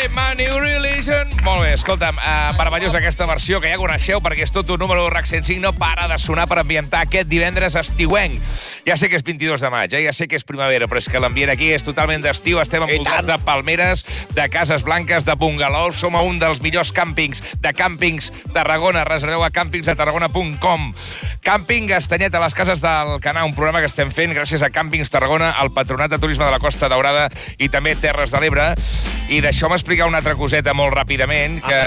my new religion. Molt bé, escolta'm, meravellosa aquesta versió que ja coneixeu perquè és tot un número RAC 105, no para de sonar per ambientar aquest divendres estiuenc. Ja sé que és 22 de maig, ja sé que és primavera, però és que l'ambient aquí és totalment d'estiu. Estem envoltats de palmeres, de cases blanques, de bungalows. Som a un dels millors càmpings de Càmpings Tarragona. Reserveu a càmpingsdetarragona.com. Càmping Estanyet a les Cases del Canà, un programa que estem fent gràcies a Càmpings Tarragona, al Patronat de Turisme de la Costa Daurada i també Terres de l'Ebre. I deixeu-me explicar una altra coseta molt ràpidament, que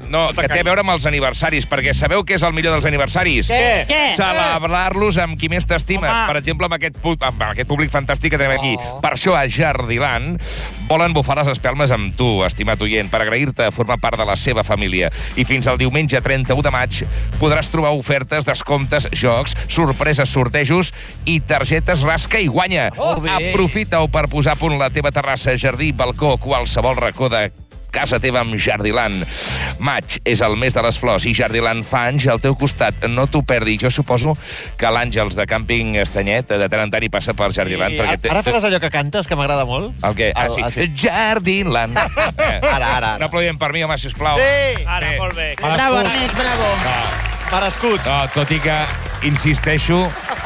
té a veure amb els aniversaris, perquè sabeu què és el millor dels aniversaris? Què? Celebrar-los amb qui més t'estimes. Per exemple, amb aquest públic fantàstic que tenim aquí. Per això, a Jardiland volen bufar les espelmes amb tu, estimat oient, per agrair-te formar part de la seva família. I fins al diumenge 31 de maig podràs trobar ofertes, descomptes, jocs, sorpreses, sortejos i targetes rasca i guanya. Aprofita-ho per posar a punt la teva terrassa, jardí, balcó, qualsevol racó de casa teva amb Jardiland. Maig és el mes de les flors i Jardiland fa anys al teu costat. No t'ho perdis. Jo suposo que l'Àngels de Càmping Estanyet de tant en tant hi passa per Jardiland. Ara faràs allò que cantes, que m'agrada molt? El què? Sí. Jardiland. Ara. No aplaudiem per mi, home, sisplau. Sí! Ara, molt bé. Bravo, Ernest, bravo. Merescut. No, tot i que, insisteixo,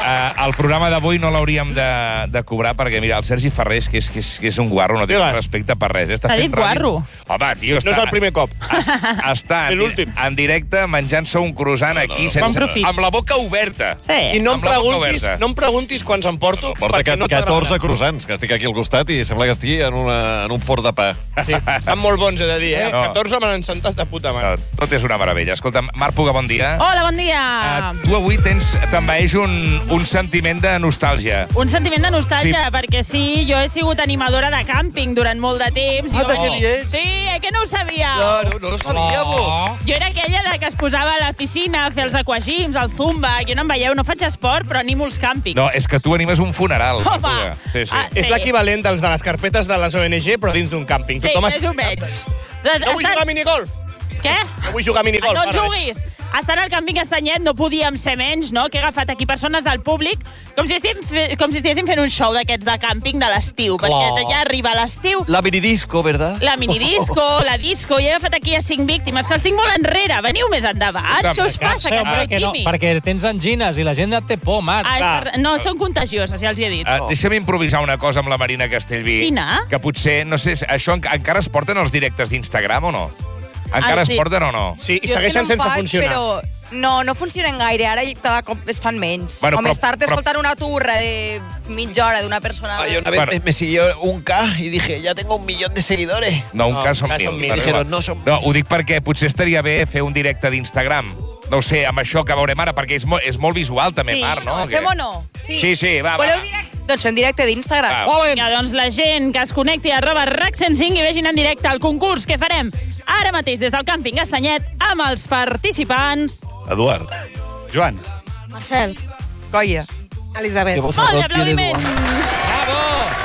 el programa d'avui no l'hauríem de cobrar perquè, mira, el Sergi Ferrés, que és un guarro, no té respecte per res. T'ha dit guarro? Home, tio, no és el primer cop. Està en directe menjant-se un croissant aquí amb la boca oberta. Sí. I no em preguntis quants em porto. Porta 14 croissants, que estic aquí al costat i sembla que estigui en un forn de pa. Sí, estan molt bons, he de dir, eh? 14 me n'han sentat de puta mare. Tot és una meravella. Escolta'm, Marc Puga, bon dia. Hola, bon dia. Tu avui t'envaeix un sentiment de nostàlgia. Un sentiment de nostàlgia, perquè sí, jo he sigut animadora de càmping durant molt de temps. Ah, que bien. Sí, que no ho sabia. Claro, no lo sabíamos. Jo era aquella que es posava a la piscina a fer els aquagims, el zumba, que no em veieu, no faig esport, però animo els càmpings. No, és que tu animes un funeral. Home! Sí. És l'equivalent dels de les carpetes de les ONG, però dins d'un càmping. Sí, més o menys. No vull jugar a minigolf. Què? No vull jugar a minigolf. No et juguis. Estant al càmping Estanyet no podíem ser menys, no? Que he agafat aquí persones del públic com si estiguéssim fent un show d'aquests de càmping de l'estiu. Perquè ja arriba l'estiu. La minidisco, ¿verdad? La minidisco, la disco. I he agafat aquí a 5 víctimes, que els tinc molt enrere. Veniu més endavant. Això us passa, que sou tímids. Perquè tens angines i la gent et té por, Marc. No, són contagioses, ja els hi he dit. Deixa'm improvisar una cosa amb la Marina Castellví. Quina? Que potser, no sé, això encara es porten els directes d'Instagram o no? Encara es porten o no? Sí, i segueixen sense funcionar. Però no funcionen gaire, ara cada cop es fan menys. Bueno, o més tard escoltant una turra de mitja hora d'una persona. Yo una vez me siguió un K y dije, ya tengo 1 millón de seguidores. No, un cas són 1.000. Me dijeron, no son 1.000. No, ho dic perquè potser estaria bé fer un directe d'Instagram. No ho sé, amb això que veurem ara, perquè és molt visual també, Marc, no? Fem o no? Sí, va. Voleu directe? Doncs fem directe d'Instagram. Vinga, doncs la gent que es connecti a @RAC105 i vegin en directe el concurs que farem ara mateix des del càmping Estanyet amb els participants. Eduard. Joan. Marcel. Goya. Elisabet. Molt d'aplaudiments. Bravo!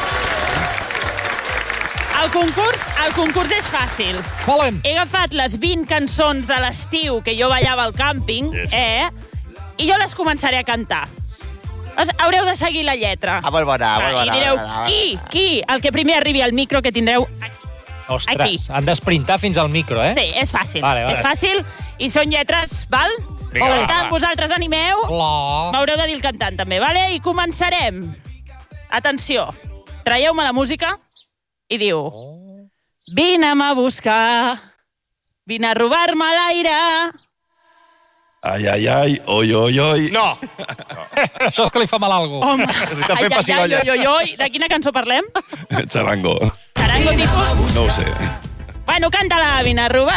El concurs és fàcil. He agafat les 20 cançons de l'estiu que jo ballava al càmping, i jo les començaré a cantar. Haureu de seguir la lletra. Molt bona. I direu, qui? El que primer arribi al micro que tindreu aquí. Ostres, han d'esprintar fins al micro, eh? Sí, és fàcil. Vale. És fàcil i són lletres, val? Vinga, Per tant, vosaltres animeu. Hola. M'haureu de dir el cantant, també, vale? I començarem. Atenció. Traieu-me la música i diu... Vine'm a buscar, vine a robar-me l'aire. Ai, oi. No! Això és que li fa mal a algú. Home, Està fent pessigolles. oi. De quina cançó parlem? Charango. Charango tipus? No ho sé. Bueno, canta-la, vine a robar